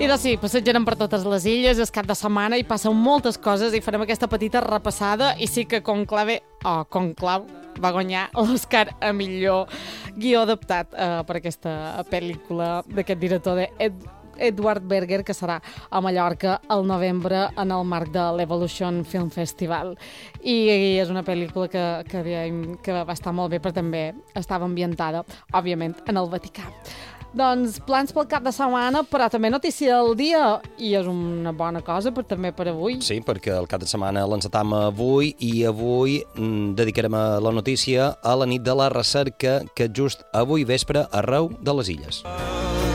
I doncs sí, passejarem per totes les illes, és cap de setmana i passen moltes coses i farem aquesta petita repassada i sí que Conclau va guanyar l'Oscar a millor guió adaptat per aquesta pel·lícula d'aquest director Edward Berger, que serà a Mallorca al novembre en el marc de l'Evolution Film Festival. I és una pel·lícula que va estar molt bé, però també estava ambientada, òbviament, en el Vaticà. Doncs plans pel cap de setmana, però també notícia del dia, i és una bona cosa també per avui. Sí, perquè el cap de setmana l'encetam avui, i avui dedicarem a la notícia a la nit de la recerca, que just avui vespre arreu de les illes.